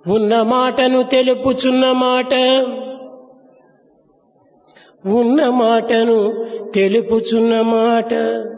ఉన్న మాటను తెలుపుచున్న మాట, ఉన్న మాటను తెలుపుచున్న మాట.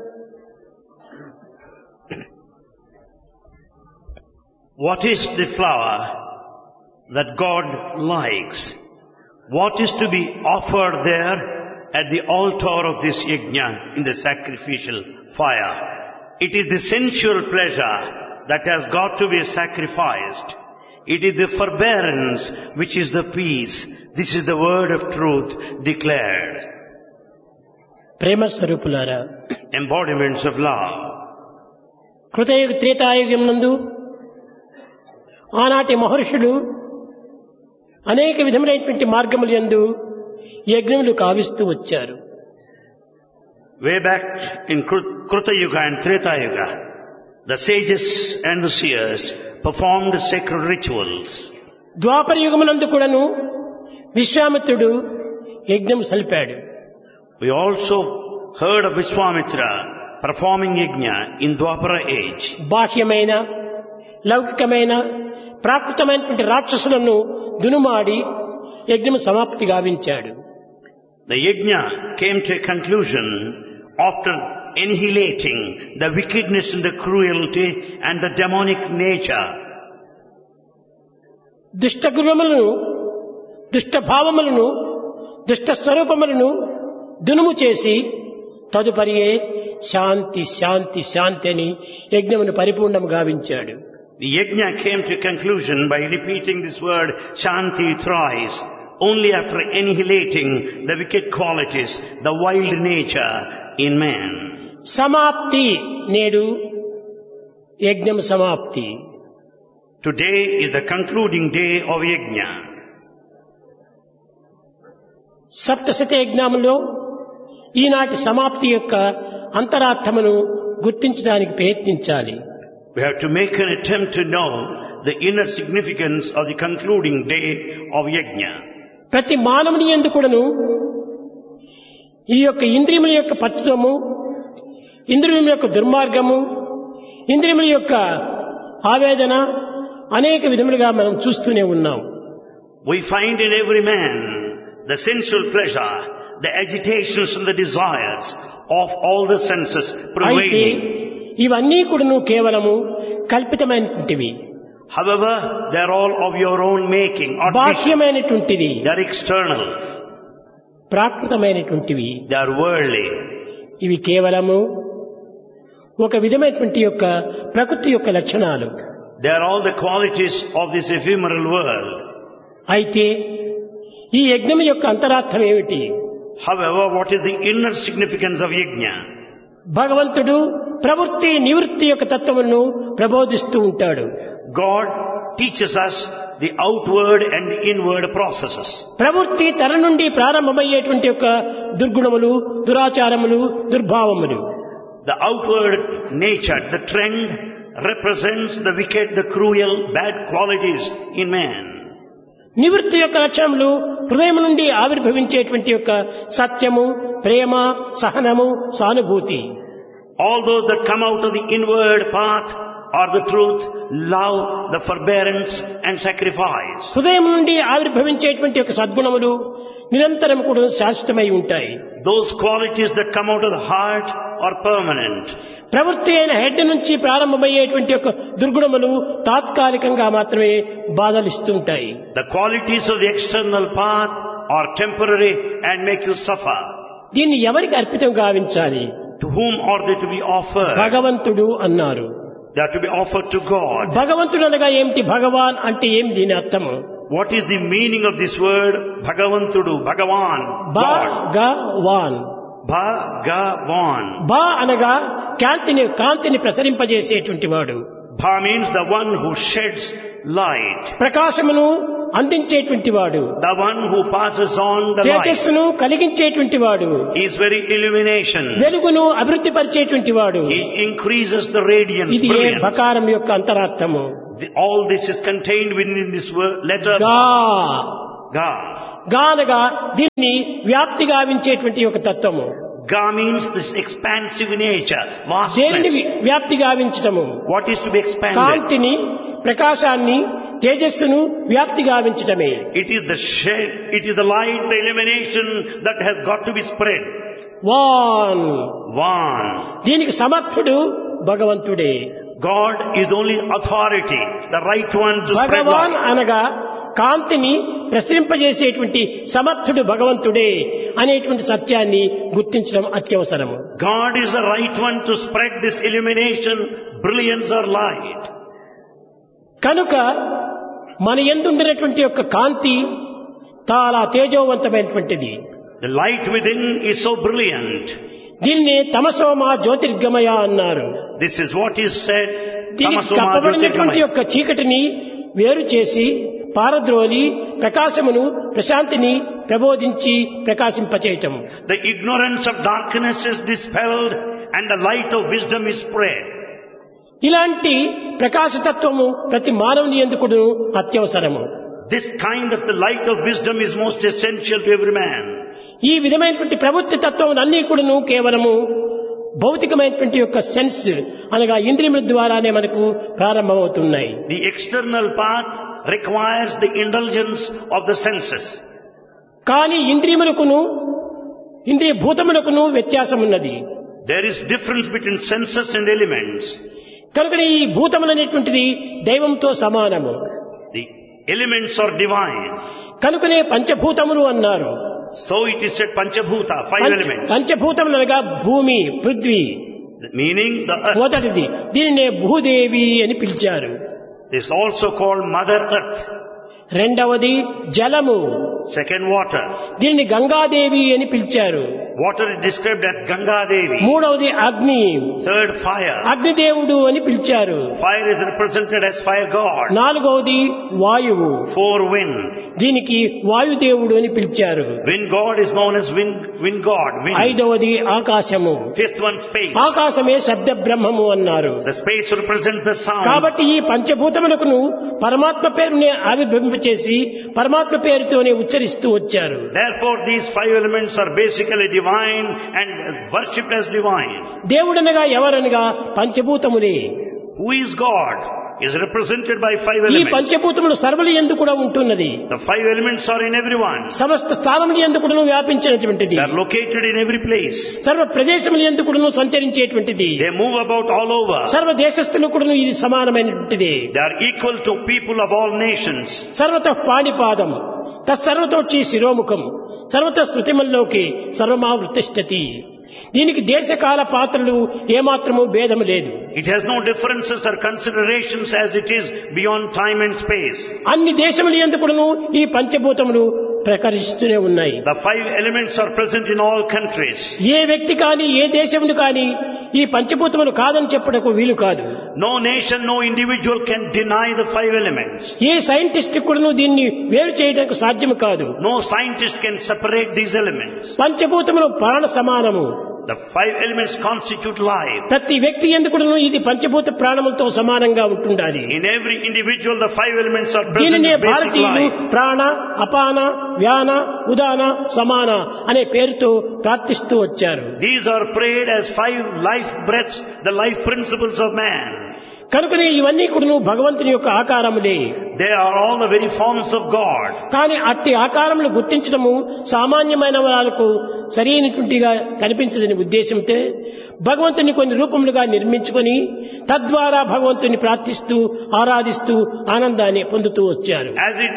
What is the flower that God likes? What is to be offered there at the altar of this yajna in the sacrificial fire? It is the sensual pleasure that has got to be sacrificed. It is the forbearance which is the peace. This is the word of truth declared. ప్రేమ స్వరూపులారా, Embodiments of love. కృతయుగ Treta Yuga నందు ఆనాటి మహర్షులు అనేక విధములైనటువంటి మార్గములు యందు యజ్ఞములు కావిస్తూ వచ్చారు. Way back in Kruta Yuga and Treta Yuga, the sages and the seers performed sacred rituals. ద్వాపర యుగమునందు కూడాను విశ్వామిత్రుడు యజ్ఞం సలిపాడు. We also heard of Vishwamitra performing yajna in Dwapara age. బాహ్యమైన లౌకికమైన ప్రాకృతమైనటువంటి రాక్షసులను దునుమాడి యజ్ఞం సమాప్తి గావించాడు. The yajna came to a conclusion after annihilating the wickedness and the cruelty and the demonic nature. దుష్ట గుణములను, దుష్ట భావములను, దుష్ట స్వరూపములను దునుము చేసి తదుపరియే శాంతి శాంతి శాంతి అని యజ్ఞమును పరిపూర్ణము గావించాడు. The yajna came to a conclusion by repeating this word Shanti thrice, only after annihilating the wicked qualities, the wild nature in man. సమాప్తి నేడు యజ్ఞం సమాప్తి. Today is the concluding day of yajna. సప్తశత యజ్ఞములో ఈనాటి సమాప్తి యొక్క అంతరార్థమును గుర్తించడానికి ప్రయత్నించాలి. We have to make an attempt to know the inner significance of the concluding day of yajna. ప్రతి మానవుని యందు కూడాను ఈ యొక్క ఇంద్రియముల యొక్క పట్టుదము, ఇంద్రియముల యొక్క దుర్మార్గము, ఇంద్రియముల యొక్క ఆవేదన అనేక విధములుగా మనం చూస్తూనే ఉన్నాం. We find in every man the sensual pleasure, the agitations and the desires of all the senses prevailing. ఇవన్నీ కూడాను కేవలము కల్పితమైనటువంటివి. However, they are all of your own making, బాహ్యమైనటువంటివి. they are external, ప్రాకృతమైనటువంటివి. they are worldly. ఇవి కేవలము ఒక విధమైనటువంటి యొక్క ప్రకృతి యొక్క లక్షణాలు. They are all the qualities of this ephemeral world. అయితే ఈ యజ్ఞం యొక్క అంతరార్థం ఏమిటి? However, what is the inner significance of yajna? భగవంతుడు ప్రవృత్తి నివృత్తి యొక్క తత్వమును ప్రబోధిస్తూ ఉంటాడు. God teaches us the outward and the inward processes. ప్రవృత్తి తన నుండి ప్రారంభమయ్యేటువంటి యొక్క దుర్గుణములు, దురాచారములు, దుర్భావములు. The outward nature, the trend represents the wicked, the cruel, bad qualities in man. నివృత్తి యొక్క లక్షణములు హృదయం నుండి ఆవిర్భవించేటువంటి యొక్క సత్యము, ప్రేమ, సహనము, సానుభూతి. All those that come out of the inward path are the truth, love, the forbearance and sacrifice. హృదయం నుండి ఆవిర్భవించేటువంటి యొక్క సద్గుణములు నిరంతరం కూడా శాశ్వతమై ఉంటాయి. Those qualities that come out of the heart are permanent. ప్రవృత్తి అయిన హెడ్ నుంచి ప్రారంభమయ్యేటువంటి యొక్క దుర్గుణములు తాత్కాలికంగా మాత్రమే బాధలిస్తుంటాయి. The qualities of the external path are temporary and make you suffer. దీన్ని ఎవరికి అర్పితం గావించాలి? To whom are they to be offered? భగవంతుడు అన్నారు. They are to be offered to God. భగవంతుడు అనగా ఏమిటి? భగవాన్ అంటే ఏం దీని అర్థము? What is the meaning of this word Bhagavantudu, Bhagavan, God? Bhagavan. Bhagavan. బా అనగా కాంతిని ప్రసరింపజేసేటువంటి వాడు. Bha means the one who sheds light. ప్రకాశమును అందించేటువంటి వాడు. The one who passes on the light. తేజస్సును కలిగించేటువంటి వాడు. He is very illumination. వెలుగును అభివృద్ధి పరిచేటువంటి వాడు. He increases the radiance, ఇది ఏ brilliance. భకారం యొక్క అంతరార్థము. All this is contained within this word, letter గా. Ga. గా అనగా దీన్ని వ్యాప్తి గావించేటువంటి ఒక తత్వము. Ga means this expansive nature, దేనిని vastness. వ్యాప్తి గావించటము? What is to be expanded? కాంతిని, ప్రకాశాన్ని, తేజస్సును వ్యాప్తి గావించటమే. It is the shade, it is the light, the illumination that has got to be spread. Van One. దీనికి సమర్థుడు భగవంతుడే. God is the only authority, the right one to spread Bhagavan light. అనగా కాంతిని ప్రసరింపజేసేటువంటి సమర్థుడు భగవంతుడే అనేటువంటి సత్యాన్ని గుర్తించడం అత్యవసరము. God is the right one to spread this illumination, brilliance or light. కనుక మన యందుండినటువంటి యొక్క కాంతి చాలా తేజోవంతమైనటువంటిది. The light within is so brilliant. దీన్ని తమసోమ జ్యోతిర్గమయ అన్నారు. This is what is said. దీనికి Tamasoma కప్పబడినటువంటి Jyotirgamaya. యొక్క చీకటిని వేరు చేసి పారద్రోలి ప్రకాశమును ప్రశాంతిని ప్రబోధించి ప్రకాశింపచేయటం. The ignorance of darkness is dispelled and the light of wisdom is spread. ఇలాంటి ప్రకాశతత్వము ప్రతి మానవుని యందుకును అత్యవసరము. This kind of the light of wisdom is most essential to every man. ఈ విధమైనటువంటి ప్రవృత్తి తత్వం అన్నీ కూడాను కేవలము భౌతికమైనటువంటి యొక్క సెన్స్ అనగా ఇంద్రియముల ద్వారానే మనకు ప్రారంభమవుతున్నాయి. The external path requires the indulgence of the senses. కానీ ఇంద్రియములకును ఇంద్రియ భూతములకును వ్యత్యాసం ఉన్నది. There is difference between senses and elements. కనుక ఈ భూతములనేటువంటిది దైవంతో సమానము. The elements are divine. కనుకనే పంచభూతములు అన్నారు. So it is said Panchabhuta, five elements. పంచభూతములు అనగా భూమి, పృథ్వీ, Meaning the earth. మొదటిది. దీనినే భూదేవి అని పిలిచారు. This is also called Mother Earth. రెండవది జలము, Second, water. దీనిని గంగాదేవి అని పిలిచారు. Water is described as Ganga Devi. మూడవది అగ్ని, Third, fire. అగ్నిదేవుడు అని పిలిచారు. Fire is represented as fire god. నాలుగవది వాయువు, Four, wind. దీనికి వాయుదేవుడు అని పిలిచారు. Wind god is known as wind god. Wind. ఐదవది ఆకాశము, Fifth one, space. ఆకాశమే శబ్ద బ్రహ్మము అన్నారు. The space represents the sound. కాబట్టి ఈ పంచభూతములకును పరమాత్మ పేరునే ఆవిర్భవింపచేసి పరమాత్మ పేరుతోనే ఉచ్చరిస్తూ వచ్చారు. Therefore, these five elements are basically divine and worshipped as divine. దేవుడనగా ఎవరనగా పంచభూతములే. Who is God is represented by five ఈ elements. పంచభూతములు సర్వుల యందు కూడా ఉంటున్నది. The five elements are in everyone. సమస్త స్థానముల యందు కూడాను వ్యాపించినటువంటిది. They are located in every place. సర్వ ప్రదేశముల యందు కూడాను సంచరించేటువంటిది. They move about all over. సర్వ దేశస్థులు కూడాను ఇది సమానమైనటువంటిది. They are equal to people of all nations. సర్వతః పాణిపాదం తత్సర్వతోచ్చి శిరోముఖం సర్వత శృతిమల్లోకి సర్వమావృతిష్టతి. దీనికి దేశకాల పాత్రలు ఏమాత్రము భేదము లేదు. It has no differences or considerations as it is beyond time and space. అన్ని దేశముల యందు కూడాను ఈ పంచభూతములు ప్రకరిస్తూనే ఉన్నాయి. The five elements are present in all countries. ఏ వ్యక్తి కానీ ఏ దేశమును కానీ ఈ పంచభూతములు కాదని చెప్పుటకు వీలు కాదు. No nation, no individual can deny the five elements. A scientist కూడాను దీన్ని వేరు చేయడానికి సాధ్యము కాదు. No scientist can separate these elements. పంచభూతములు ప్రాణ సమానము. The five elements constitute life. ప్రతి వ్యక్తి ఎందుకును ఇది పంచభూత ప్రాణములతో సమానంగా ఉంటుండాలి. In every individual, the five elements are present దీనినే in basic భారతీయులు life. ప్రాణ, అపాన, వ్యాన, ఉదాన, సమాన అనే పేరుతో ప్రార్థిస్తూ వచ్చారు. These are prayed as five life breaths, the life principles of man. కనుకనే ఇవన్నీ కూడా భగవంతుని యొక్క ఆకారములే. They are all the very forms of God. కానీ అట్టి ఆకారములు గుర్తించడము సామాన్యమైన వాళ్ళకు సరైనటువంటిగా కనిపించదని ఉద్దేశంతో భగవంతుని కొన్ని రూపములుగా నిర్మించుకొని తద్వారా భగవంతుని ప్రార్థిస్తూ ఆరాధిస్తూ ఆనందాన్ని పొందుతూ వచ్చారు.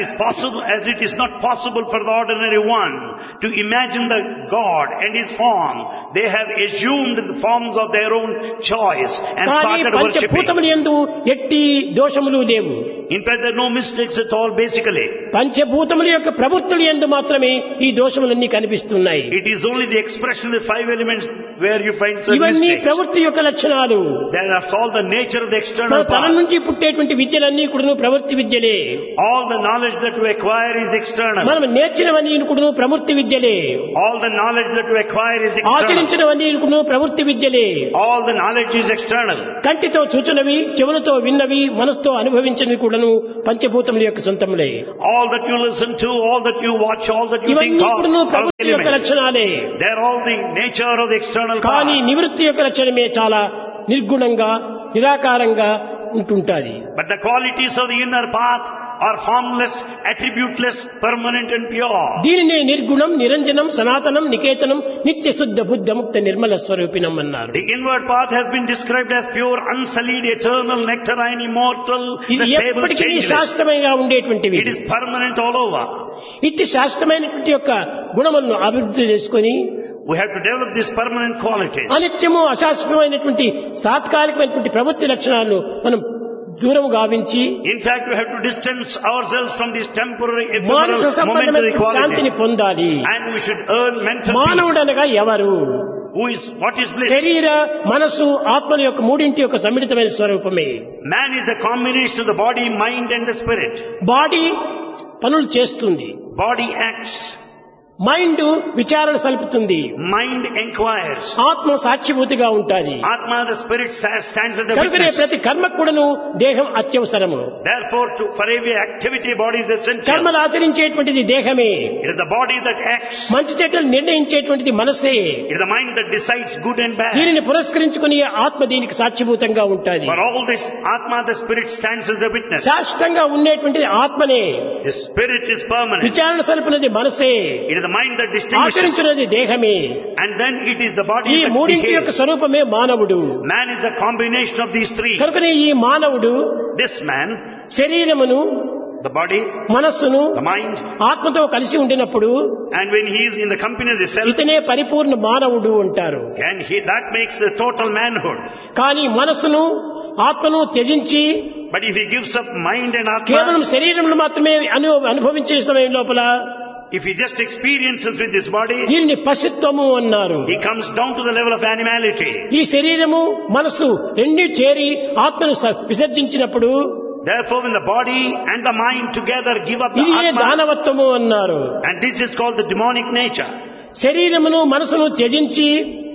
As it is not possible for the ordinary one to imagine the God and His form, they have assumed the forms of their own choice and started worshipping. పంచభూతములు యందు ఎట్టి దోషములు లేవు. In fact, there are no mistakes at all basically. పంచభూతముల యొక్క ప్రవృత్తులు యందు మాత్రమే ఈ దోషములన్నీ కనిపిస్తున్నాయి. It is only the expression of the five elements where you find certain ఇవన్నీ mistakes. ప్రవృత్తి యొక్క లక్షణాలు. That is all the nature of the మన external తన part. నుంచి పుట్టేటువంటి విద్యలన్నీ కూడా ప్రవృత్తి విద్యలే. All the knowledge that we acquire is external. మనం నేర్చినవన్నీ కూడా ప్రవృత్తి విద్యలే. All the knowledge that we acquire is external. ఆచరించినవన్నీ కూడా ప్రవృత్తి విద్యలే. All the knowledge is external. కంటితో చూచినవి, చెవులతో విన్నవి, మనసుతో అనుభవించినవి కూడాను పంచభూతముల యొక్క సొంతములే. All that you listen to, all that you watch, all that you think ఇవన్నీ of కూడాను are ప్రవృత్తి యొక్క elements. లక్షణాలే. They are all the nature of the external కానీ part. నివృత్తి యొక్క లక్షణమే చాలా నిర్గుణంగా నిరాకారంగా ఉంటుంటాది. But the qualities of the inner path are formless, attributeless, permanent and pure. దీనినే నిర్గుణం, నిరంజనం, సనాతనం, నికేతనం, నిత్య శుద్ధ బుద్ధ ముక్త నిర్మల స్వరూపిణం అన్నారు. The inward path has been described as pure, unsullied, eternal, nectarine, immortal, the ఇది stable, ఎప్పటికీ changeless. శాశ్వతంగా ఉండేటువంటివి. It is permanent all over. ఇట్టి శాశ్వతమైనటువంటి యొక్క గుణములను అభివృద్ధి చేసుకొని We have to develop these permanent qualities. అనిత్యము అశాశ్వతమైనటువంటి తాత్కాలికమైనటువంటి ప్రవృత్తి లక్షణాలను మనం దూరం గావించి In fact, we have to distance ourselves from these temporary, Manasa ephemeral, సంబంధమైన momentary శాంతిని qualities. పొందాలి. And we should earn mental మానవుడు peace. అనగా ఎవరు? What is bliss? శరీర మనసు ఆత్మల యొక్క మూడింటి యొక్క సమ్మిళితమైన స్వరూపమే. Man is the combination of the body, mind and the spirit. Body పనులు చేస్తుంది, Body acts. మైండ్ విచారణ సలుపుతుంది, Mind inquires. ఆత్మ సాక్షిభూతిగా ఉంటుంది. Atma, the spirit, stands as the కనుకనే witness. ప్రతి కర్మకు కూడాను దేహం అత్యవసరము. Therefore, for every activity, body is essential. కర్మలు ఆచరించేటువంటిది దేహమే. It is the body that acts. మంచి చెడ్డలు నిర్ణయించేటువంటిది మనసే. It is the mind that decides good and bad. దీనిని పురస్కరించుకుని ఆత్మ దీనికి సాక్షిభూతంగా ఉంటుంది. For all this, Atma, the spirit, stands as the witness. శాశ్వతంగా ఉండేటువంటిది ఆత్మనే. The spirit is permanent. విచారణ సలుపునది మనసే. It is the mind that distinguishes. ఆచరించున్నది దేహమే. And then it is the body ఈ that మూడింటి యొక్క behaves. స్వరూపమే మానవుడు. Man is the combination of these three. కనుకనే ఈ మానవుడు This man, శరీరమును, the body, మనస్సును the mind, ఆత్మతో కలిసి ఉండినప్పుడు and when he is in the company of the self, ఇతనే పరిపూర్ణ మానవుడు అంటారు. and that makes the total manhood. కానీ మనస్సును ఆత్మను త్యజించి But if he gives up mind and కేవలం Atma, శరీరమును మాత్రమే అనుభవించే సమయం లోపల if he just experiences with this body, దీనిని పశుత్వము అన్నారు. he comes down to the level of animality. ఈ శరీరము మనస్సు రెండు చేరి ఆత్మను విసర్జించినప్పుడు Therefore, when the body and the mind together give up the ఇదే Atma, దానవత్వము అన్నారు. and this is called the demonic nature. శరీరమును మనసును త్యజించి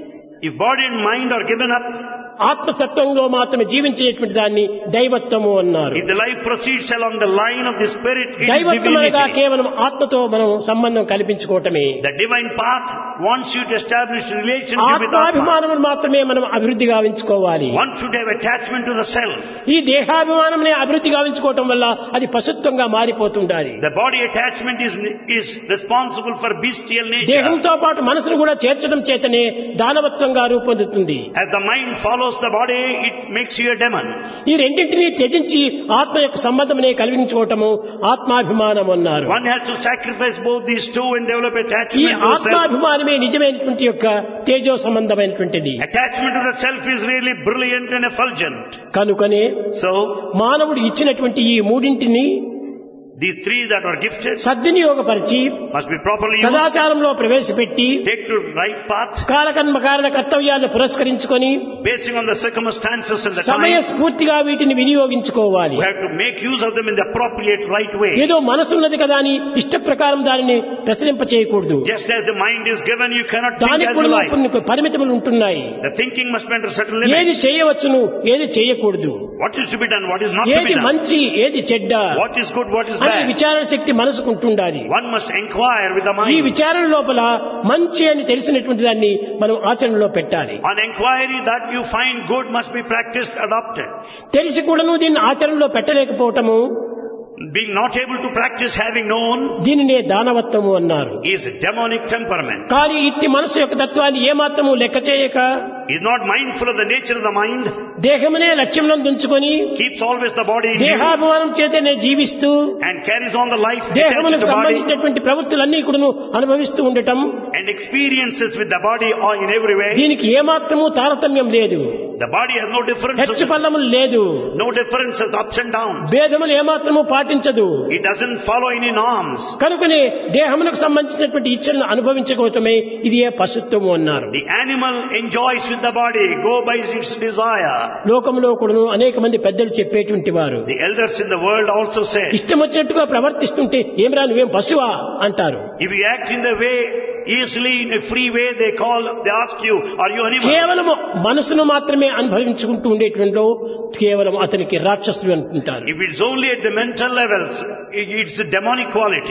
If body and mind are given up, ఆత్మసత్వంలో మాత్రమే జీవించేటువంటి దాన్ని దైవత్వము అన్నారు. if the life proceeds along the line of the spirit, it is దైవత్వం అనగా divinity. కేవలం ఆత్మతో మనం సంబంధం కల్పించుకోవటమే. The divine path wants you to establish relationship with Atma. ఆత్మాభిమానమును మాత్రమే మనం అభివృద్ధి గావించుకోవాలి. One should have attachment to the self. ఈ దేహాభిమానమునే అభివృద్ధి గావించుకోవటం వల్ల అది పశుత్వంగా మారిపోతుండాలి. The body attachment is responsible for bestial nature. దేహంతో పాటు మనసును కూడా చేర్చడం చేతనే దానవత్వంగా రూపొందుతుంది. As the mind follows the body, it makes you a demon. ఈ రెండింటినీ త్యజించి ఆత్మ యొక్క సంబంధమునే కలిగించుకోవటము ఆత్మాభిమానం అన్నారు. One has to sacrifice both these two and develop ఈ attachment to the self. ఆత్మాభిమానమే నిజమైనటువంటి యొక్క తేజో సంబంధమైనటువంటిది. Attachment to the self is really brilliant and effulgent. కనుకనే So, మానవుడు ఇచ్చినటువంటి ఈ మూడింటిని the three that are gifted సద్వినియోగపరిచి must be properly used. సదాచారంలో ప్రవేశపెట్టి Take to right path, కాలకర్మ కారణ కర్తవ్యాలను పురస్కరించుకొని basing on the circumstances and the సమయ time. స్ఫూర్తిగా వీటిని వినియోగించుకోవాలి. We have to make use of them in the appropriate right way. ఏదో మనసున్నది కదా అని ఇష్ట ప్రకారం దానిని ప్రసరింప చేయకూడదు. Just as the mind is given, you cannot think దానికి as you కూడా like. కొన్ని పరిమితులు ఉంటున్నాయి. The thinking must be under certain ఏది limits. చేయవచ్చును, ఏది చేయకూడదు, What is to be done, what is not to be ఏది done. మంచి, ఏది చెడ్డ What is good, what is అనే bad. విచారణ శక్తి మనసుకు ఉంటుండాలి. One must inquire with the ఈ mind. విచారణ లోపల మంచి అని తెలిసినటువంటి దాన్ని మనం ఆచరణలో పెట్టాలి. On inquiry, that you find good must be practiced, adopted. తెలిసి కూడాను దీన్ని ఆచరణలో పెట్టలేకపోవటము Being not able to practice having known దీనినే దానవత్వము అన్నారు. is demonic temperament. కానీ ఇట్టి మనసు యొక్క తత్వాన్ని ఏమాత్రము లెక్క చేయక Is not mindful of the nature of the mind, దేహమునే లక్ష్యంలో ఉంచుకొని keeps always the body in view, దేహాభిమానం చేతనే జీవిస్తూ and carries on the life attached to దేహమునకు the body, సంబంధించినటువంటి ప్రవృత్తులన్నీ కూడా అనుభవిస్తూ ఉండటం, and experiences with the body or in every way. దీనికి ఏమాత్రము తారతమ్యం లేదు, The body has no differences, హెచ్చు పల్లములు లేదు, no differences, ups and downs. భేదములు ఏమాత్రము పాటించదు. It doesn't follow any norms. కనుకనే దేహమునకు సంబంధించినటువంటి ఇచ్చలను అనుభవించుకోవటమే ఇది ఏ పశుత్వము అన్నారు. The animal enjoys with the body, go by its desire. లోకంలో కూడాను అనేక మంది పెద్దలు చెప్పేటువంటి వారు The elders in the world also say, ఇష్టం వచ్చినట్టుగా ప్రవర్తిస్తుంటే ఏమిరా నువ్వేం పశువా అంటారు. if you act in the way, easily in a free way, they ask you, are you animal? కేవలం మనసును మాత్రమే అనుభవించుకుంటూ ఉండేటువంటి కేవలం అతనికి రాక్షసుడు అనుకుంటారు. If it's only at the mental levels, it's a demonic quality.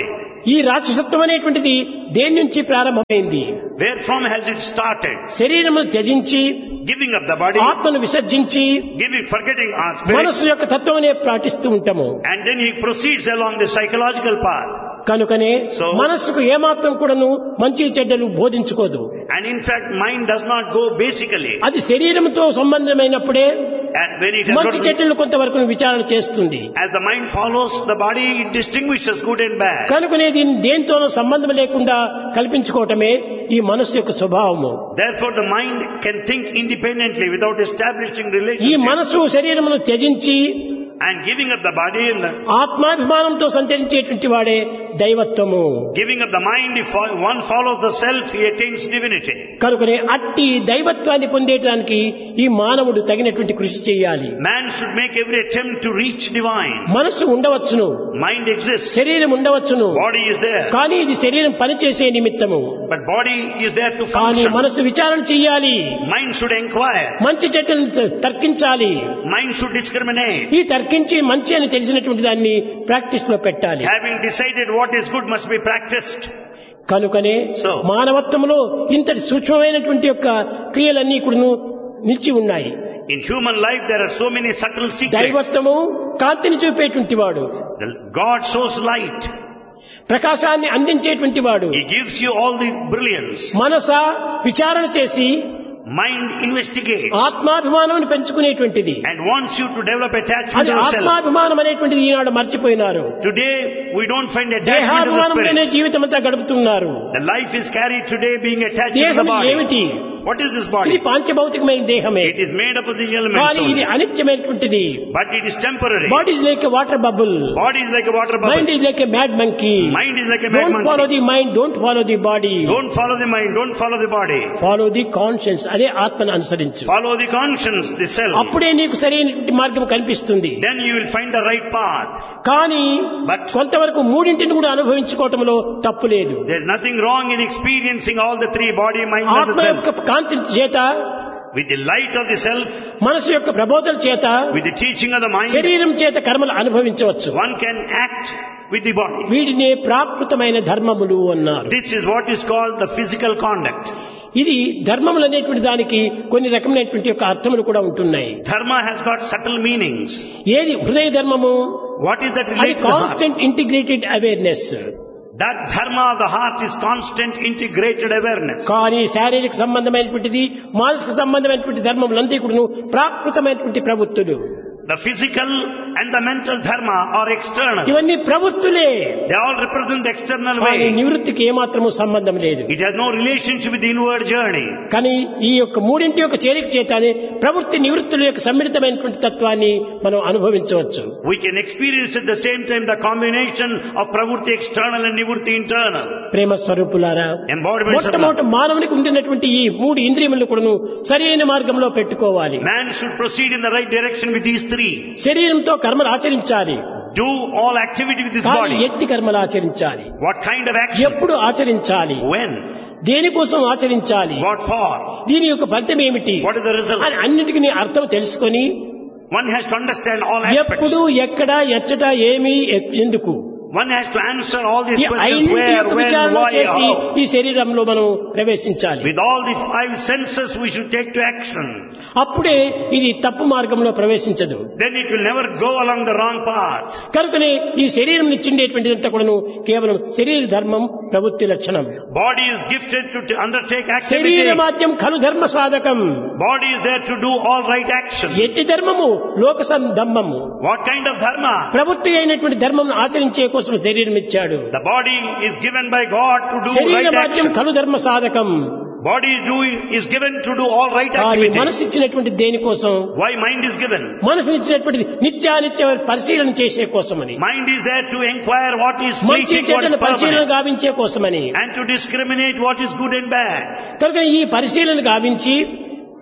ఈ రాక్షసత్వం అనేటువంటిది దేని నుంచి ప్రారంభమైంది? Where from has it started? శరీరమును త్యజించి Giving up the body, ఆత్మను విసర్జించి forgetting our spirit, మనస్సు యొక్క తత్వమునే పాటిస్తూ ఉంటాము. and then he proceeds along the psychological path. కనుకనే మనస్సుకు ఏమాత్రం కూడాను మంచి చెడ్డలు బోధించుకోదు. And in fact, mind does not go basically. అది శరీరంతో సంబంధమైనప్పుడే When it has మంచి got, చెడ్డలు కొంతవరకు విచారణ చేస్తుంది. as the mind follows the body, it distinguishes good and bad. కనుకనే దీన్ని దేనితోనూ సంబంధం లేకుండా కల్పించుకోవటమే ఈ మనస్సు యొక్క స్వభావము. Therefore, the mind can think independently without establishing ఈ relationship. మనస్సు శరీరమును త్యజించి And giving up the body and ఆత్మాభిమానంతో సంచరించేటువంటి వాడే దైవత్వము. giving up the mind, if one follows the self, he attains divinity. కనుకనే అట్టి దైవత్వాన్ని పొందేటానికి ఈ మానవుడు తగినటువంటి కృషి చేయాలి. Man should make every attempt to reach divine. మనస్సు ఉండవచ్చును, Mind exists, శరీరం ఉండవచ్చును, body is there, కానీ ఇది శరీరం పనిచేసే నిమిత్తము. but body is there to కానీ function. మనస్సు విచారణ చెయ్యాలి, Mind should inquire, మంచి చెడ్డలను తర్కించాలి. mind should discriminate. ఈ తర్కించి మంచి అని తెలిసినటువంటి దాన్ని ప్రాక్టీస్ లో పెట్టాలి. Having decided what is good must be practiced. కనుకనే So, మానవత్వంలో ఇంతటి సూక్ష్మమైనటువంటి యొక్క క్రియలన్నీ కూడా నిలిచి ఉన్నాయి. in human life there are so many subtle secrets. దైవత్వము కాంతిని చూపేటువంటి వాడు, God shows light. ప్రకాశాన్ని అందించేటువంటి వాడు. He gives you all the brilliance. మనస విచారణ చేసి Mind investigates ఆత్మాభిమానాన్ని పెంచుకునేటువంటిది. and wants you to develop attachment అది to yourself. ఆత్మాభిమానం అనేటువంటిది ఈనాడు మర్చిపోయినారు. Today we don't find attachment to the దేహాభిమానంలోనే spirit. జీవితం అంతా గడుపుతున్నారు. The life is carried today being attached to the దేహం body. ఏమిటి? What is this ఇది body? పాంచభౌతికమైన దేహమే, It is made up of the elements కానీ ఇది only. అనిత్యమైనటువంటిది. But it is temporary. Body is like a water bubble, Body is like a water mind bubble. Is like a mad monkey. Mind is like a mad don't follow monkey. The mind, don't follow the body, Don't follow the mind, don't follow the body. Follow the conscience. అదే ఆత్మను అనుసరించు. Follow the conscience, the self. అప్పుడే నీకు సరైన మార్గం కనిపిస్తుంది. Then you will find the right path. కానీ But కొంతవరకు మూడింటిని కూడా అనుభవించుకోవటంలో తప్పు లేదు. there is nothing wrong in experiencing all the three: body, mind and the ఆత్మ self. యొక్క కాంతి చేత, With the light of the self, మనసు యొక్క ప్రబోధన చేత, with the teaching of the mind, శరీరం చేత కర్మలు అనుభవించవచ్చు. one can act with the body. వీటినే ప్రాకృతమైన ధర్మములు అన్నారు. This is what is called the physical conduct. ఇది ధర్మములు అనేటువంటి దానికి కొన్ని రకమైనటువంటి యొక్క అర్థములు కూడా ఉంటున్నాయి. Dharma has got subtle meanings. ఏది హృదయ ధర్మము? What is that అది related to the heart? Constant integrated awareness. That dharma of the heart is constant integrated awareness. కానీ శారీరక సంబంధమైనటువంటిది, మానసిక సంబంధమైనటువంటి ధర్మములంతా కూడా ప్రాకృతమైనటువంటి ప్రవృత్తులు. The physical and the mental dharma are external. ఇవన్నీ ప్రవృత్తులే, They all represent the external కానీ way. నివృత్తికి ఏమాత్రము సంబంధం లేదు. It has no relationship with the inward journey. కానీ ఈ యొక్క మూడింటి యొక్క చేరిక చేతనే ప్రవృత్తి నివృత్తుల యొక్క సమ్మిళితమైనటువంటి తత్వాన్ని మనం అనుభవించవచ్చు. We can experience at the same time the combination of pravurti external and nivurti internal. ప్రేమ స్వరూపులారా, Embodiments of love. మొట్టమొదటి మానవునికి ఉండినటువంటి ఈ మూడు ఇంద్రియములను కూడాను సరైన మార్గంలో పెట్టుకోవాలి. Man should proceed in the right direction with these three. శరీరంతో కర్మలు ఆచరించాలి, Do all activity with this కానీ body. ఎట్టి కర్మలు ఆచరించాలి, What kind of action? ఎప్పుడు ఆచరించాలి, When? దేనికోసం ఆచరించాలి, What for? దీని యొక్క ఫలితం ఏమిటి What is the result? అని అన్నిటికీ అర్థం తెలుసుకొని One has to understand all aspects. ఎప్పుడు, ఎక్కడ, ఎచ్చట, ఏమి, ఎందుకు One has to answer all these ఈ questions: ఐదింటి where, యొక్క when, విచారణ why, చేసి how. ఈ శరీరంలో మనం ప్రవేశించాలి. With all the five senses we should take to action. అప్పుడే ఇది తప్పు మార్గంలో ప్రవేశించదు. Then it will never go along the wrong path. కనుకనే ఈ శరీరం ఇచ్చిండేటువంటిదంతా కూడాను కేవలం శరీర ధర్మం, ప్రవృత్తి లక్షణం. Body is gifted to undertake శరీర activity. మాధ్యం ఖలు ధర్మ సాధకం. Body is there to do all right action. ఎట్టి ధర్మము లోక ధర్మము. What kind of dharma? ప్రవృత్తి అయినటువంటి ధర్మం ఆచరించే కోసం శరీరం ఇచ్చాడు. The body is given by God to do శరీర right మాధ్యం action. ఖలు ధర్మ సాధకం. Body is given to do all right కానీ activity. మనసు ఇచ్చినటువంటి దేనికోసం? Why mind is given? మనసు ఇచ్చినటువంటి నిత్యానిత్య పరిశీలన చేసే కోసమని, Mind is there to inquire what is మంచి fleeting, what is చెడ్డను పరిశీలన permanent, గావించే కోసమని. and to discriminate what is good and bad. కనుక ఈ పరిశీలన గావించి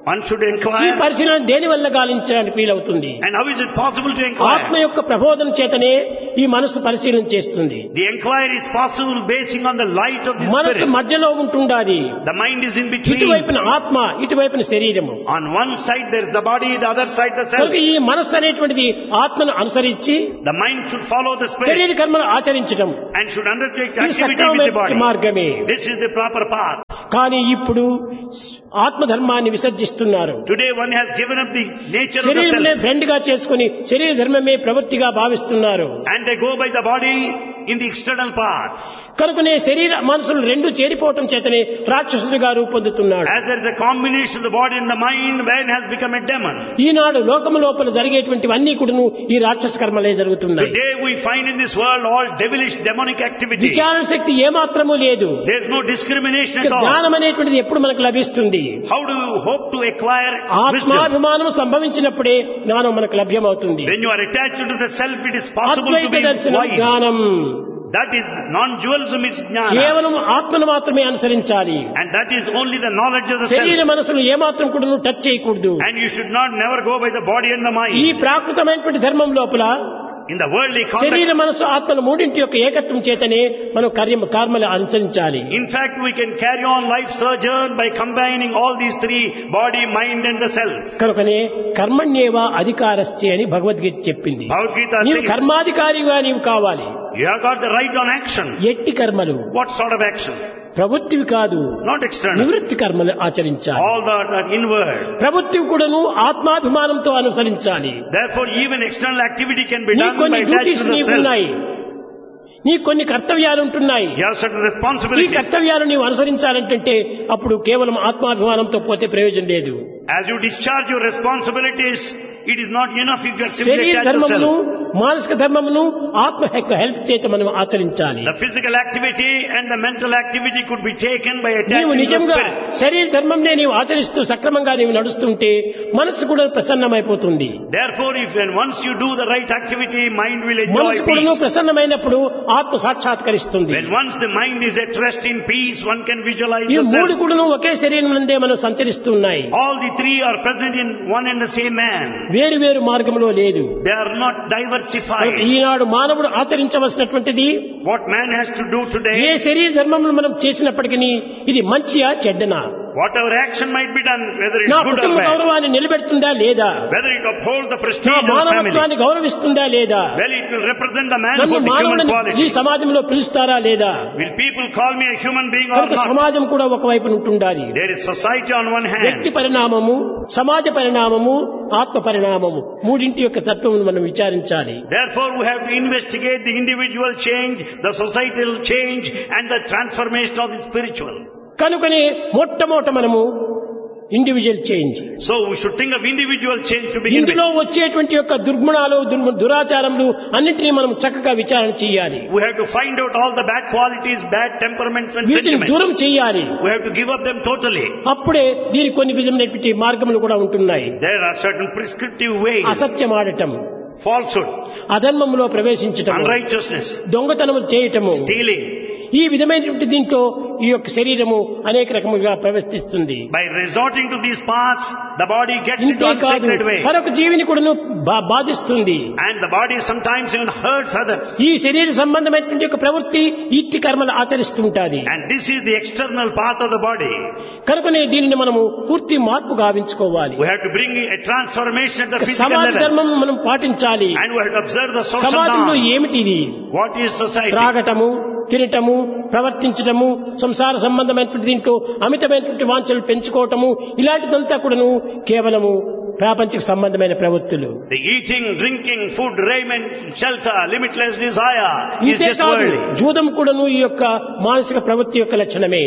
One should ఈ inquire. పరిశీలన దేని వల్ల గాలించడానికి వీలవుతుంది? And how is it possible to ఆత్మ inquire? యొక్క ప్రబోధన చేతనే ఈ మనసు పరిశీలన చేస్తుంది. The inquiry is possible basing on the light of the మనసు Spirit. మధ్యలో ఉంటుండాలి. The mind is in between. ఇటువైపున ఆత్మ, ఇటువైపున శరీరము. On one side there is the body, the other side the self. కనుక ఈ మనస్సు అనేటువంటిది ఆత్మను అనుసరించి The mind should follow the Spirit శరీర కర్మలు ఆచరించడం and should undertake ఇది activity with the సక్రమమైన body. మార్గమే. This is the proper path. కానీ ఇప్పుడు ఆత్మధర్మాన్ని విసర్జిస్తున్నారు. Today one has given up the nature of the శరీరమే self ఫ్రెండ్ గా చేసుకుని శరీర ధర్మమే ప్రవృత్తిగా భావిస్తున్నారు. and they go by the body in the external path. కనుకనే శరీర మనసులు రెండు చేరిపోవటం చేతనే రాక్షసుడిగా రూపొందుతున్నాడు. As there is a combination of the body and the mind, man has become a demon. ఈనాడు లోకము లోపల జరిగేటువంటివన్నీ కూడాను ఈ రాక్షస కర్మలే జరుగుతున్నాయి. Today we find in this world all devilish demonic activity. విచారణ శక్తి ఏమాత్రము లేదు. There is no discrimination at all. జ్ఞానం అనేటువంటిది ఎప్పుడు మనకు లభిస్తుంది? How do you hope to acquire wisdom? ఆత్మాభిమానం సంభవించినప్పుడే జ్ఞానం మనకు లభ్యమవుతుంది. When you are attached to the self, it is possible to Advaita be దర్శనం wise. జ్ఞానం. That is non-dualism is jnana. కేవలం ఆత్మను మాత్రమే అనుసరించాలి. And that is only the knowledge of the శరీర self. మనసును ఏమాత్రం కూడా టచ్ చేయకూడదు. And you should not never go by the body and the ఈ mind. ప్రాకృతమైనటువంటి ధర్మం లోపల In the worldly శరీర context, మనసు ఆత్మల మూడింటి యొక్క ఏకత్వం చేతనే మనం కర్మలు అనుసరించాలి. in fact, we can carry on life sojourn by combining all these three, body, mind and the self. కనుకనే కర్మణ్యేవ అధికారస్య అని భగవద్గీత చెప్పింది. Bhagavad Gita నీవు says, కర్మాధికారిగా నీవు కావాలి. you have got the right on action. ఎట్టి కర్మలు What sort of action? ప్రవృత్తివి కాదు, Not external. నివృత్తి కర్మలు ఆచరించాలి. All that are inward. ప్రవృత్తివి కూడాను ఆత్మాభిమానంతో అనుసరించాలి. Therefore, even external activity can be నీ done కొన్ని by attaching duties to the నీకు self. ఉన్నాయి, నీ కొన్ని కర్తవ్యాలు ఉంటున్నాయి. You have certain ఈ responsibilities. కర్తవ్యాలు నీవు అనుసరించాలంటే అప్పుడు కేవలం ఆత్మాభిమానంతో పోతే ప్రయోజనం లేదు. As you discharge your responsibilities, it is not enough if you actively శరీర attach ధర్మమును, yourself. మానసిక ధర్మమును ఆత్మ యొక్క హెల్ప్ చేత మనం ఆచరించాలి. The physical activity and the mental activity could be taken by నీవు attaching to the నిజంగా spirit. శరీర ధర్మంనే నీవు ఆచరిస్తూ సక్రమంగా నీవు నడుస్తుంటే మనసు కూడా ప్రసన్నమైపోతుంది. Therefore, if and once you do the right activity, mind will enjoy మనసు కూడా peace. ప్రసన్నమైనప్పుడు ఆత్మ సాక్షాత్కరిస్తుంది. When once the mind is at rest in peace, one can visualize ఈ the మూడు self. కూడా ఒకే శరీరం నందే మనం సంచరిస్తున్నాయి. All the three are present in one and the same man. వేరు వేరు మార్గంలో లేదు. They are not diversified. ఈనాడు మానవుడు ఆచరించవలసినటువంటిది What man has to do A today, శరీర ధర్మములు మనం చేసినప్పటికీ ఇది మంచియా చెడ్డనా, whatever action might be done, whether it's నా good or కుటుంబ bad, గౌరవాన్ని నిలబెడుతుందా లేదా, whether it upholds the నా prestige of the family, మానవత్వాన్ని గౌరవిస్తుందా లేదా, well, it will represent the నన్ను manhood, the human మానవుని ఈ quality. సమాజంలో పిలుస్తారా లేదా. Will people call me a human being or కనుక not? సమాజం కూడా ఒకవైపు ఉంటుండాలి. There is society on one వ్యక్తి hand. పరిణామము, సమాజ పరిణామము, ఆత్మ పరిణామము మూడింటి యొక్క తత్వమును మనం విచారించాలి. Therefore, we have to investigate the individual change, the societal change and the transformation of the spiritual. కనుకనే మొట్టమొదట మనము individual change, So we should think of individual change to begin with. ఇందులో వచ్చేటువంటి యొక్క దుర్గుణాలు, దురాచారములు అన్నింటినీ మనం చక్కగా విచారణ చేయాలి. We have to find out all the bad qualities, bad temperaments and వీటిని sentiments. దూరం చేయాలి. We have to give up them totally. అప్పుడే దీనికి కొన్ని విధమైనటువంటి మార్గములు కూడా ఉంటున్నాయి. There are certain prescriptive ways. అసత్యం ఆడటం, Falsehood, అధర్మములో ప్రవేశించటం, unrighteousness, దొంగతనము చేయటము, stealing. ఈ విధమైనటువంటి దీంట్లో ఈ యొక్క శరీరము అనేక రకములుగా ప్రవర్తిస్తుంది. By resorting to these paths, the body gets into ఇంతే కాదు, unsacred way. మరొక జీవిని కూడా బాధిస్తుంది. And the body sometimes even hurts others. ఈ శరీర సంబంధమైనటువంటి యొక్క ప్రవృత్తి ఇట్టి కర్మలు ఆచరిస్తుంటాది. And this is the external path of the body. కనుకనే దీనిని మనము పూర్తి మార్పు గావించుకోవాలి. We have to bring a transformation at the physical సమాజ level. ధర్మం మనం పాటించాలి. And we have to observe the social సమాజంలో norms. ఏమిటిది? What is society? త్రాగటము, తినటము, ప్రవర్తించటము, సంసార సంబంధమైనటువంటి దీంట్లో అమితమైనటువంటి వాంఛలు పెంచుకోవటము, ఇలాంటిదంతా కూడాను కేవలము ప్రాపంచిక సంబంధమైన ప్రవృత్తులు. The eating, drinking, food, raiment, shelter, limitless desire is ఇంతే just కాదు, worldly. జూదం కూడాను ఈ యొక్క మానసిక ప్రవృత్తి యొక్క లక్షణమే.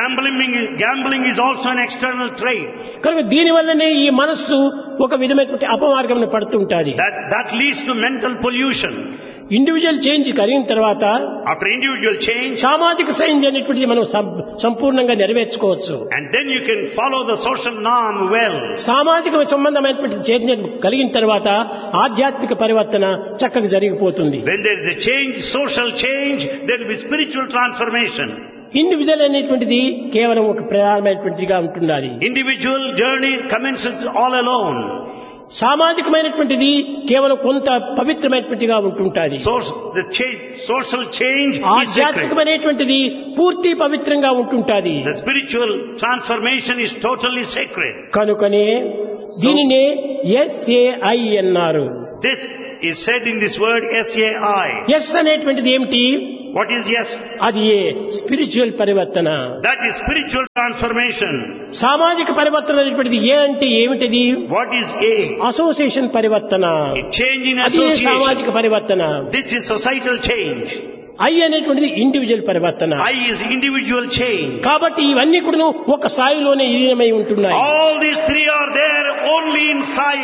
Gambling is also an external trait. కనుక దీని వల్లనే ఈ మనస్సు ఒక విధమైనటువంటి అపమార్గం పడుతుంటాది. That leads to mental pollution. Individual change కలిగిన తర్వాత After individual change, సామాజిక చేంజ్ అనేటువంటిది మనం సంపూర్ణంగా నెరవేర్చుకోవచ్చు. and then you can follow the social norm well. సామాజిక సంబంధమైనటువంటి చేంజ్ కలిగిన తర్వాత ఆధ్యాత్మిక పరివర్తన చక్కగా జరిగిపోతుంది. When there is a change, social change, there will be spiritual transformation. Individual అనేటువంటిది కేవలం ఒక ప్రధానమైనటువంటిదిగా ఉంటున్నది. Individual journey commences all alone. సామాజికమైనటువంటిది కేవలం కొంత పవిత్రమైనటువంటిదిగా ఉంటుంటుంది. Social change is sacred. ఆధ్యాత్మికమైనటువంటిది పూర్తి పవిత్రంగా ఉంటుంటుంది. The spiritual transformation is totally sacred. కనుకనే దీనినే SAI అన్నారు. This is said in this word SAI. Yes అనేటువంటిది ఏమిటి? What is yes? అది స్పిరిచువల్ పరివర్తన. That is spiritual transformation. సామాజిక పరివర్తన అనేటువంటిది ఏ అంటే ఏమిటిది? What is A? అసోసియేషన్ పరివర్తన. Change in అది association. సామాజిక పరివర్తన. This is societal change. I అనేటువంటిది ఇండివిజువల్ పరివర్తన. I is individual change. కాబట్టి ఇవన్నీ కూడా ఒక స్థాయిలోనే విలీనమై ఉంటున్నాయి. All these three are there only in Sai.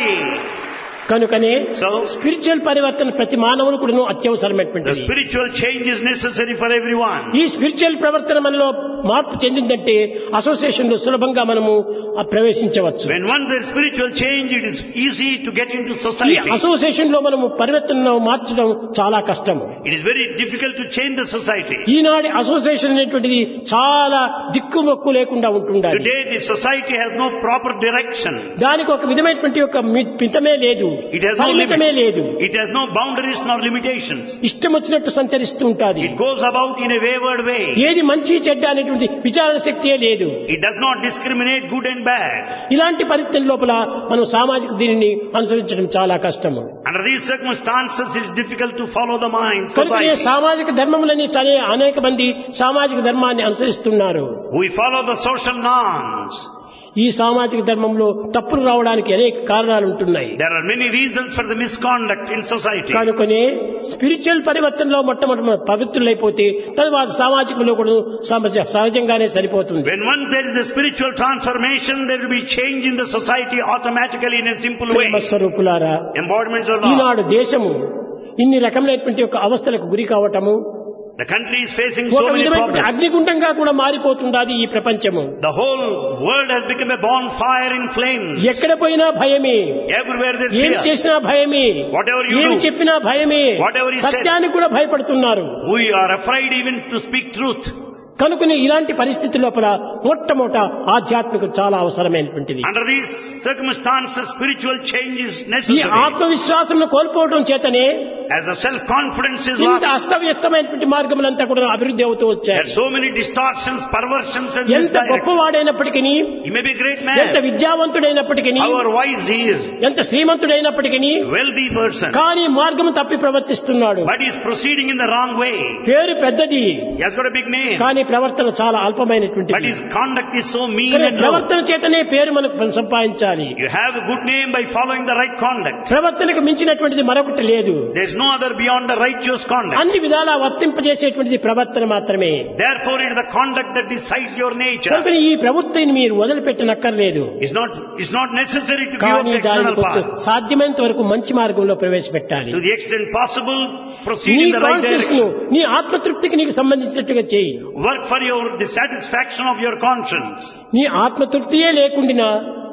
కనుకనే So, స్పిరిచువల్ పరివర్తన ప్రతి మానవుని కూడా the అత్యవసరమైనటువంటిది. spiritual change is necessary for everyone. ఈ స్పిరిచువల్ ప్రవర్తన మనలో మార్పు చెందిందంటే అసోసియేషన్ లో సులభంగా మనము ప్రవేశించవచ్చు. When once there is spiritual change, it is easy to get into ఈ society. అసోసియేషన్ లో మనము పరివర్తనను మార్చడం చాలా కష్టం. It is very difficult to change the society. ఈనాటి అసోసియేషన్ అనేటువంటిది చాలా దిక్కుమొక్కు లేకుండా ఉంటుండాలి. Today the society has no proper direction. దానికి ఒక విధమైనటువంటి ఒక మితమే లేదు, It has no పరిమితమే లేదు. limits. It has no boundaries nor limitations. ఇష్టం వచ్చినట్టు సంచరిస్తూ ఉంటుంది. It goes about in a wayward way. ఏది మంచి చెడ్డ అనేటువంటి విచారణ శక్తియే లేదు. It does not discriminate good and bad. ఇలాంటి పరిస్థితుల లోపల మనం సామాజిక దీనిని అనుసరించడం చాలా కష్టము. Under these circumstances, it is difficult to follow the mind, కనుక society. సామాజిక ధర్మములని చదివే అనేక మంది సామాజిక ధర్మాన్ని అనుసరిస్తున్నారు. We follow the social norms. ఈ సామాజిక ధర్మంలో తప్పులు రావడానికి అనేక కారణాలు ఉంటున్నాయి. There are many reasons for the misconduct in society. కనుకనే స్పిరిచువల్ పరివర్తనలో మొట్టమొదటి పవిత్రులైపోతే తర్వాత సామాజికంలో కూడా సహజంగానే సరిపోతుంది. When once there is a spiritual transformation, there will be change in the society automatically in a simple way. స్వరూపులారా, Embodiments of love. ఈనాడు దేశము ఇన్ని రకమైనటువంటి ఒక అవస్థలకు గురి కావటము, The country is facing so ఒక many విధమైన problems. అగ్నిగుండంగా కూడా మారిపోతున్నది ఈ ప్రపంచము. The whole world has become a bonfire in flames. ఎక్కడ పోయినా భయమే, Everywhere there is ఏం fear. చేసినా భయమే, Whatever you ఏం do, చెప్పినా భయమే, whatever is said. సత్యానికి కూడా భయపడుతున్నారు. We are afraid even to speak truth. కనుకనే ఇలాంటి పరిస్థితి లోపల మొట్టమొదట ఆధ్యాత్మికత చాలా అవసరమైనటువంటిది. Under these circumstances, spiritual change is ఈ necessary. ఆత్మవిశ్వాసం కోల్పోవడం చేతనే As the self-confidence is ఇంత lost, అస్తవ్యస్తమైనటువంటి మార్గములంతా కూడా అభివృద్ధి అవుతూ there వచ్చాయి. are so many distortions, perversions and ఎంత misdirections. గొప్పవాడైనప్పటికీ, He may be a great ఎంత man, విద్యావంతుడైనప్పటికీ, however wise he is, ఎంత శ్రీమంతుడైనప్పటికీ wealthy person, కానీ మార్గం తప్పి ప్రవర్తిస్తున్నాడు. but he is proceeding in the wrong way. పేరు పెద్దది He has got a big name, కానీ ప్రవర్తన చాలా but అల్పమైనటువంటిది. his conduct is so mean కానీ and low. ప్రవర్తన చేతనే పేరు మనకు సంపాదించాలి. You have a good name by following the right conduct. ప్రవర్తనకు మించినటువంటిది మరొకటి లేదు. There is no other beyond the righteous conduct. అన్ని విధాలా వర్తింపజేసేటువంటిది ప్రవర్తన మాత్రమే. Therefore, it is the conduct that decides your nature. కనుక ఈ ప్రవృత్తిని మీరు వదిలిపెట్టనక్కర్లేదు. It's not necessary to give up కానీ the external దానికి కొంచెం path. సాధ్యమైనంత వరకు మంచి మార్గంలో ప్రవేశపెట్టాలి. To the extent possible, proceed నీ in the right కాన్షియస్ ను direction. నీ ఆత్మతృప్తికి నీకు సంబంధించినట్టుగా చేయి. Work for the satisfaction of your conscience. నీ ఆత్మతృప్తియే లేకుండా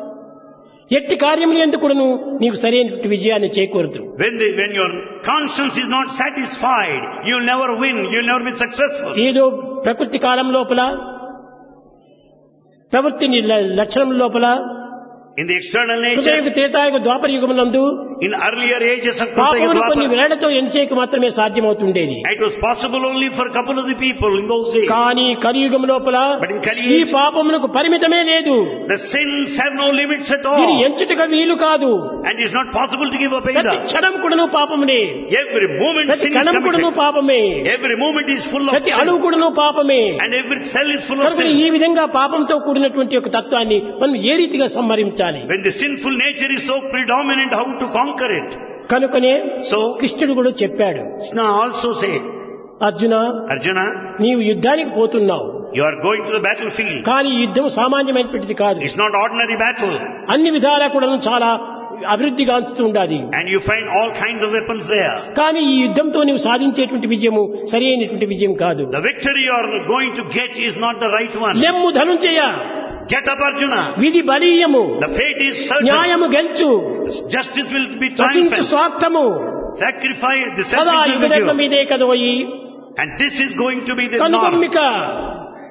ఎట్టి కార్యములు ఎందుకును నీకు సరైన విజయాన్ని చేకూరదు. When your conscience is not satisfied, you'll never win, you'll never be successful. ఏదో ప్రకృతి కాలం లోపల ప్రవృత్తిని లక్షణం లోపల In the external కృతయుగ nature, Tretayuga Dwapara యుగమునందు in earlier ages of పాపమును కొన్ని Kruta, వేళ్లతో ఎంచేకి మాత్రమే సాధ్యమవుతుండేది. it was possible only for a couple of the people in those days. కానీ కలియుగం లోపల But in Kali ఈ age, పాపమునకు పరిమితమే లేదు. the sins have no limits at ఇది all. ఎంచుటగా వీలు కాదు. And it's not possible to give up ప్రతి either. క్షణం కూడాను పాపమునే, Every moment ప్రతి sin is కణం కూడాను committed. పాపమే, Every moment is full of ప్రతి sin. అణువు కూడాను పాపమే. And every cell is full of కనుక sin. ఈ విధంగా పాపంతో కూడినటువంటి ఒక తత్వాన్ని మనం ఏ రీతిగా సంహరించాలి? When the sinful nature is so predominant, how to conquer it? కనుకనే So, కృష్ణుడు కూడా చెప్పాడు, Krishna also says, Arjuna, Arjuna, నీవు యుద్ధానికి పోతున్నావు, you are going to the battlefield. కానీ ఈ యుద్ధం సామాన్యమైనటువంటిది కాదు. It's not ordinary battle. అన్ని విధాలా కూడా చాలా అభివృద్ధి గాంచుతూ ఉండాలి. And you find all kinds of weapons there. కానీ ఈ యుద్ధంతో నీవు సాధించేటువంటి విజయము సరి అయినటువంటి విజయం కాదు. The victory you are going to get is not the right one. లెమ్ము ధనుంజయ, Get up, Arjuna. విధి బలీయము, The fate is certain. న్యాయము గెలుచు, Justice will be ప్రశంసు triumphant. స్వార్థము Sacrifice the సదా selfish will be యుగధర్మం given. ఇదే కదోయి. And this is going to be the norm. కనుగొమ్మిక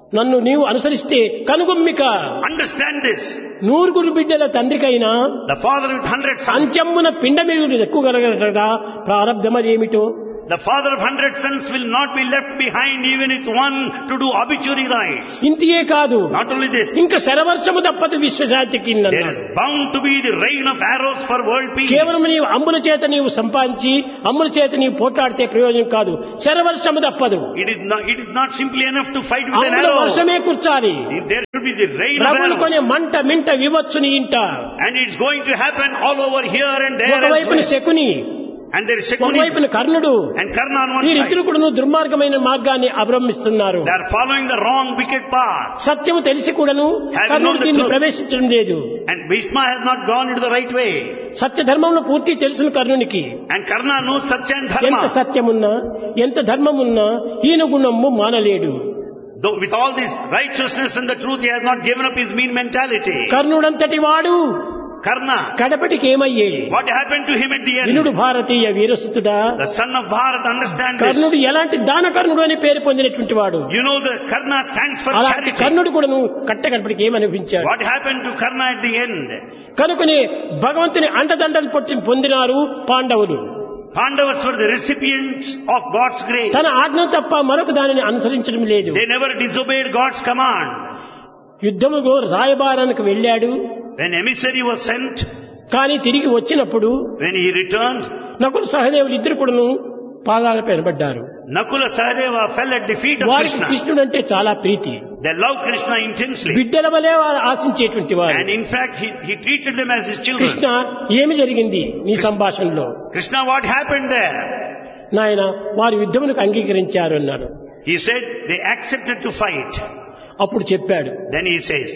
నన్ను నీవు అనుసరిస్తే కనుగొమ్మిక. Understand this. 100 బిడ్డల తండ్రికైనా The father with 100 sons. అంత్యమున పిండమేయుడు ఎక్కువగలగట ప్రారంధమదేమిటో. The father of 100 sons will not be left behind even with one to do obituary rites. ఇంతియే కాదు, Not only this, ఇంకా శరవర్షము తప్పదు విశ్వశాంతికి. there is bound to be the rain of arrows for world peace. కేవలం నీవు అమ్ముల చేత నీవు సంపాదించి అమ్ముల చేత నీవు పోట్లాడితే ప్రయోజనం కాదు. శరవర్షము తప్పదు. It is not simply enough to fight with an అమ్ముల arrow. వర్షమే కూర్చాలి. There should be the rain of ప్రభులు కొనే arrows. మంట మింట వివచ్చుని ఇంట. And it's going to happen all over here and there ఒకవైపున as well. Shakuni, And there is Shakuni ఒకవైపున కర్ణుడు. and Karna on one వీరిద్దరు side. కూడాను దుర్మార్గమైన మార్గాన్ని అభ్రమిస్తున్నారు. They are following the wrong wicked path. సత్యము తెలిసి కూడాను కర్ణుడు దీన్ని ప్రవేశించడం లేదు. And Bhishma has not gone into the right way. సత్య ధర్మంలో పూర్తి తెలుసును కర్ణునికి. And Karna knows Satya and ఎంత Dharma. సత్యమున్నా ఎంత ధర్మమున్నా హీన గుణము మానలేడు. Though with all this righteousness and the truth, he has not given up his mean mentality. కర్ణుడంతటి వాడు Karna, కడపటికి ఏమయ్యే? what happened to him at the వినుడు end? Bharatiya వీరసుతుడా. The son of Bharat, understand this. కర్ణుడు ఎలాంటి దానకర్ణుడు అని పేరు పొందినటువంటి వాడు. You know the Karna stands for అలాంటి charity. కర్ణుడు కూడాను కట్టకడపటికి ఏమనిపించాడు. What happened to Karna at the end? కనుకనే భగవంతుని అండదండలు పొందినారు పాండవులు. Pandavas were the recipients of God's grace. తన ఆజ్ఞ తప్ప మరొక దానిని అనుసరించడం లేదు. They never disobeyed God's command. యుద్ధములో రాయబారానికి వెళ్ళాడు. When emissary was sent, కానీ తిరిగి వచ్చినప్పుడు when he returned, నకుల సహదేవులు ఇద్దరు కూడాను పాదాలపై నిలబడ్డారు. Nakula Sahadeva fell at the feet of వారికి Krishna. కృష్ణుడు అంటే చాలా ప్రీతి. They loved Krishna intensely. బిడ్డల వలె వారు ఆశించేటువంటి వారు. And in fact, he treated them as his children. Krishna ఏమి జరిగింది నీ సంభాషణలో? Krishna, what happened there? నాయన వారు యుద్ధములకు అంగీకరించారు అన్నాడు. He said, they accepted to fight. అప్పుడు చెప్పాడు, Then he says,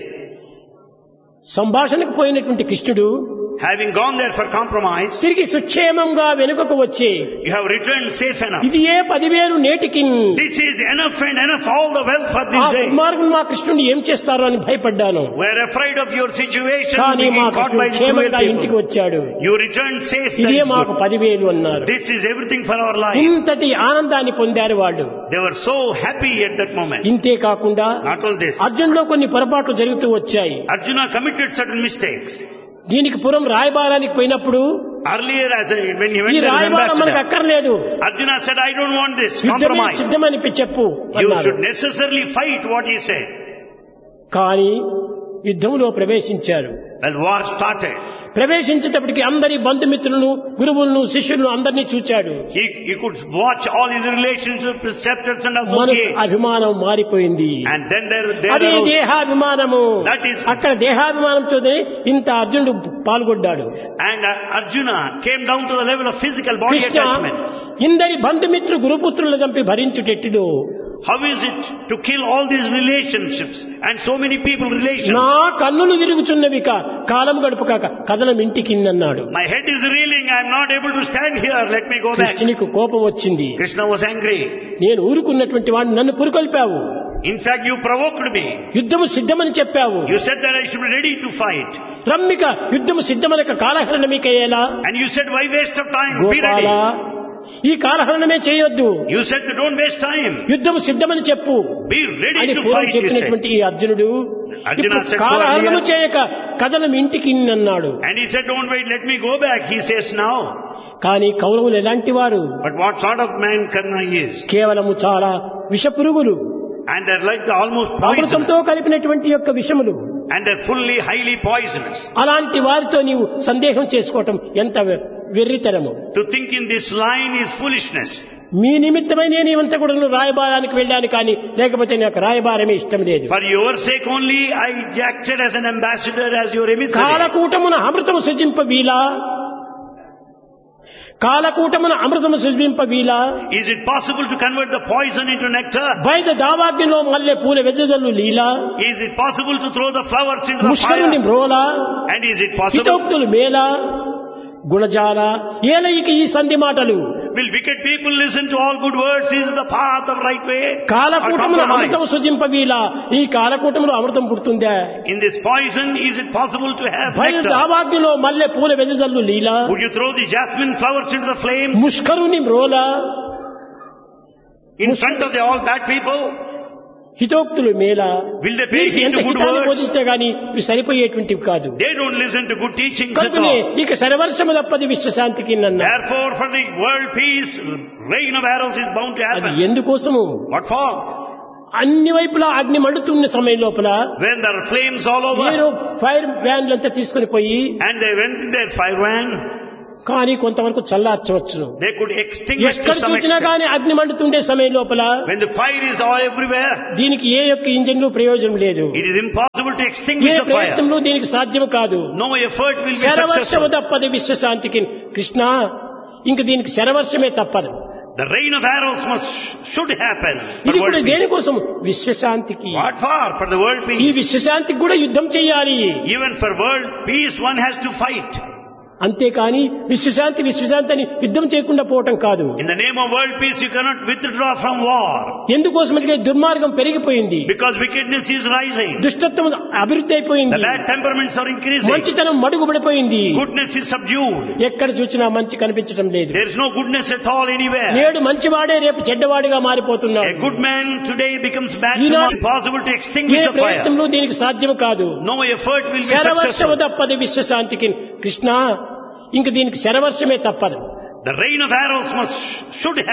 సంభాషణకు పోయినటువంటి కృష్ణుడు having gone there for compromise, తిరిగి సుక్షేమంగా వెనుకకు వచ్చి you have returned safe enough. ఇది ఏ 10,000 నేటికి This is enough and enough, all the wealth for ఆ this day. దుర్మార్గులు మా కృష్ణుని ఏం చేస్తారో అని భయపడ్డాను. We are afraid of your situation, కానీ మా being caught by కృష్ణుడు the cruel క్షేమంగా ఇంటికి people. వచ్చాడు. You returned safe, that ఇదే is మాకు good. 10,000 అన్నారు. This is everything for our life. ఇంతటి ఆనందాన్ని పొందారు వాళ్ళు. They were so happy at that moment. ఇంతే కాకుండా Not all this. అర్జున్లో కొన్ని పొరపాట్లు జరుగుతూ వచ్చాయి. Arjuna committed certain mistakes. దీనికి పురం రాయబారానికి పోయినప్పుడు Earlier, when he ఈ went there as రాయబారం మనకు ambassador, అక్కర్లేదు, Arjuna said, I don't want this యుద్ధమే compromise. సిద్ధమని చెప్పు You అన్నారు. should necessarily fight what he said. కానీ యుద్ధంలో ప్రవేశించారు. Well, war started. ప్రవేశించేటప్పటికి అందరి బంధుమిత్రులను, గురువులను, శిష్యులను అందరినీ చూచాడు. He could watch all his relationships, preceptors and మనసు associates. అభిమానం మారిపోయింది. And then there అదే arose, దేహాభిమానము. That is- అక్కడ దేహాభిమానంతోనే ఇంత అర్జునుడు పాల్గొడ్డాడు. and Arjuna came down to the level of physical body Krishna attachment. ఇందరి బంధుమిత్రు గురుపుత్రులను చంపి భరించుటెట్టుడు. How is it to kill all these relationships and so many people relations? నా కన్నులు తిరుగుచున్నవి కాలం గడుపుక కథనం ఇంటికిందన్నాడు. My head is reeling, I am not able to stand here, let me go back. కృష్ణునికి కోపం వచ్చింది. Krishna was angry. నేను ఊరుకున్నటువంటి వాడిని నన్ను పురుకొల్పావు. In fact, you provoked me. యుద్ధము సిద్ధమని చెప్పావు. You said that I should be ready to fight. రమ్మిక యుద్ధము సిద్ధమనక కాలహరణ మీకయ్యేలా. And you said, why waste of time? Be Gopala, ready. ఈ కాలహరణమే చేయొద్దు, You said, don't waste time. యుద్ధము సిద్ధమని చెప్పు Be ready అని to పూర్వం fight, you said. చెప్పినటువంటి ఈ అర్జునుడు Arjuna ఇప్పుడు said so కాలహరణము earlier. చేయక కథనం ఇంటికి అన్నాడు. And he said, don't wait, let me go back. He says now. కానీ కౌరవులు ఎలాంటి వారు? But what sort of man Karna is? కేవలము చాలా విషపురుగులు, And they're like the almost అమృతంతో poisonous. కలిపినటువంటి యొక్క విషములు. And they're fully, highly poisonous. అలాంటి వారితో నీవు సందేహం చేసుకోవటం ఎంత వెర్రితనము. To think in this line is foolishness. మీ నిమిత్తమై నేను ఇవంతా కూడా రాయబారానికి వెళ్ళాను, కానీ లేకపోతే నాకు రాయబారమే ఇష్టం లేదు. For your sake only, I acted as an ambassador, as your emissary. కాలకూటమున అమృతము సృజింప వీలా, కాలకూటమున అమృతము సృజింప వీలా, Is it possible to convert the poison into nectar? బయట దావాగ్నిలో మల్లె పూల వెజ్జదల్లు లీలా, Is it possible to throw the flowers into the ముష్కరుని fire? మ్రోలా, And is it possible? హితోక్తులు మేలా, గుణజాల ఏలయిక ఈ సంధి మాటలు. Will wicked people listen to all good words? Is it the path of right way? Or కాలకూటమున అమృతము compromise? సృజింప వీలా, ఈ కాలకూటములో అమృతం పుడుతుందా? In this poison, is it possible to have బయట nectar? దావాగ్నిలో మల్లె పూల వెజ్జదల్లు లీలా, Would you throw the jasmine flowers into the flames ముష్కరుని మ్రోలా, in front of the all bad people? హితోక్తులు Mela Will they pay heed to good words? బోధించినా గానీ ఇవి సరిపోయేటువంటివి కాదు. They don't listen to good teachings at కనుకనే all. ఇక సర్వవర్షము తప్పది విశ్వశాంతికి నన్న. Therefore, for the world peace, rain of arrows is bound to అది happen. ఎందుకోసము? What for? అన్ని వైపులా అగ్ని మండుతున్న సమయం లోపల When there are flames all మీరు over, ఫైర్ వ్యాన్లంతా తీసుకుని పోయి and they went in their fire van, కానీ కొంతవరకు చల్లార్చవచ్చును. they could extinguish ఎక్కడ to some చూసినా extent. కానీ అగ్ని మండుతుండే సమయం లోపల When the fire is all everywhere, దీనికి ఏ యొక్క ఇంజన్ ప్రయోజనం లేదు. it is impossible to A extinguish the fire. ప్రయత్నంలో దీనికి సాధ్యం కాదు. No effort will be శరవర్షము successful. తప్పది విశ్వశాంతికి కృష్ణ. ఇంక దీనికి శరవర్షమే తప్పదు. The rain of arrows should happen. for ఇది కూడా world peace. దేనికోసం? విశ్వశాంతికి. What for? For the world ఈ peace. విశ్వశాంతికి కూడా యుద్ధం చేయాలి. Even for world peace, one has to fight. అంతేకాని విశ్వశాంతి విశ్వశాంతి అని యుద్ధం చేయకుండా పోవటం కాదు. In the name of world peace, you cannot withdraw from war. ఎందుకోసమంటే దుర్మార్గం పెరిగిపోయింది. Because wickedness is rising. దుష్టత్వం అభివృద్ధి The అయిపోయింది. bad temperaments are increasing. మంచితనం మడుగుపడిపోయింది. Goodness is subdued. ఎక్కడ చూసినా మంచి కనిపించడం లేదు. There is no goodness at all anywhere. నేడు మంచివాడే రేపు చెడ్డవాడిగా మారిపోతున్నాడు. A good man today becomes bad You know- tomorrow. Impossible to extinguish A the fire. ప్రయత్నంలో దీనికి సాధ్యం కాదు. No effort will be శరవర్షము successful. తప్పది విశ్వశాంతికి కృష్ణ. ఇంక దీనికి శరవర్షమే తప్పదు. The rain of arrows should happen.